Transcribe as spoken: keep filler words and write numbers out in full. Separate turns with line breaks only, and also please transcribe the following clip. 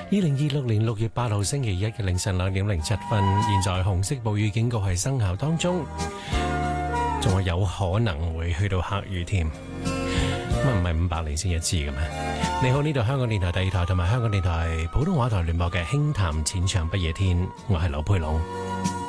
二零二六年六月八號星期一嘅凌晨兩點零七分，現在紅色暴雨警告係生效當中，仲係有可能會去到黑雨添。乜唔係五百年先一次嘅咩？你好，呢度香港電台第二台同埋香港電台普通話台聯播嘅輕談淺唱不夜天，我係劉佩龍。